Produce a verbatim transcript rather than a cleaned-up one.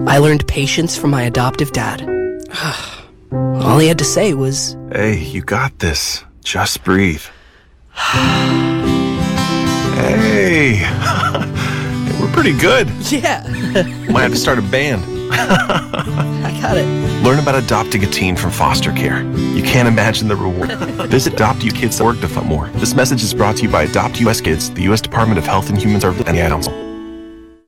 I learned patience from my adoptive dad. All he had to say was, "Hey, you got this. Just breathe." Hey, we're pretty good. yeah, Might have to start a band. I got it. Learn about adopting a teen from foster care. You can't imagine the reward. Visit adopt u kids dot org to find more. This message is brought to you by Adopt U S Kids, the U S Department of Health and Human Services, and the Ad Council.